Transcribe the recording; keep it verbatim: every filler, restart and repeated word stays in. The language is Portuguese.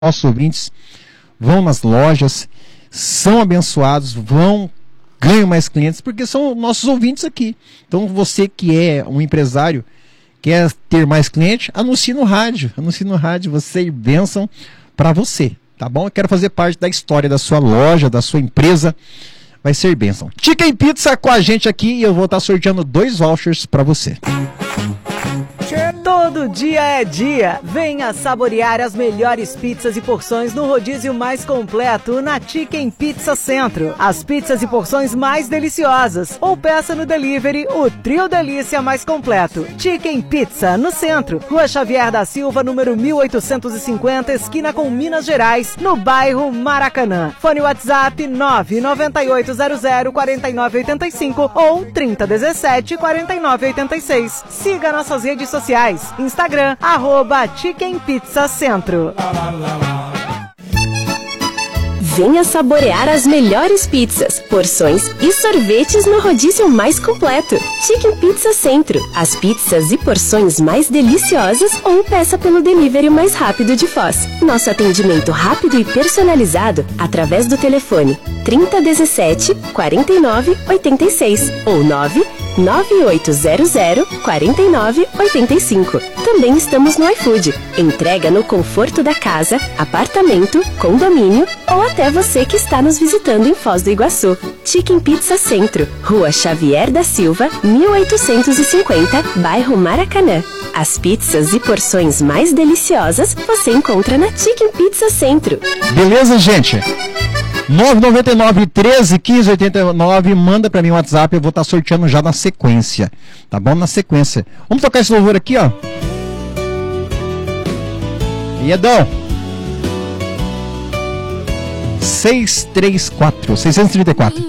nossos ouvintes vão nas lojas, são abençoados, vão, ganham mais clientes, porque são nossos ouvintes aqui. Então você que é um empresário, quer ter mais clientes, anuncie no rádio, anuncie no rádio, você e bênção para você, tá bom? Eu quero fazer parte da história da sua loja, da sua empresa, vai ser bênção. Chicken Pizza com a gente aqui e eu vou estar sorteando dois vouchers para você. Todo dia é dia. Venha saborear as melhores pizzas e porções no rodízio mais completo na Chicken Pizza Centro. As pizzas e porções mais deliciosas. Ou peça no delivery o trio delícia mais completo. Chicken Pizza no centro. Rua Xavier da Silva, número mil oitocentos e cinquenta, esquina com Minas Gerais, no bairro Maracanã. Fone WhatsApp nove nove oito zero zero quatro nove oito cinco ou trinta dezessete quarenta e nove oitenta e seis. Siga nossas redes sociais. Instagram, arroba Chicken Pizza Centro. Venha saborear as melhores pizzas, porções e sorvetes no rodízio mais completo. Chicken Pizza Centro. As pizzas e porções mais deliciosas ou peça pelo delivery mais rápido de Foz. Nosso atendimento rápido e personalizado através do telefone trinta dezessete quarenta e nove oitenta e seis ou nove nove oito zero zero quatro nove oito cinco. Também estamos no iFood. Entrega no conforto da casa, apartamento, condomínio ou até você que está nos visitando em Foz do Iguaçu. Chicken Pizza Centro, Rua Xavier da Silva, mil oitocentos e cinquenta, bairro Maracanã. As pizzas e porções mais deliciosas você encontra na Chicken Pizza Centro. Beleza, gente? nove nove nove, treze, quinze, oitenta e nove, manda pra mim o WhatsApp, eu vou estar sorteando já na sequência, tá bom? Na sequência. Vamos tocar esse louvor aqui, ó. E Edão. seiscentos e trinta e quatro, seiscentos e trinta e quatro.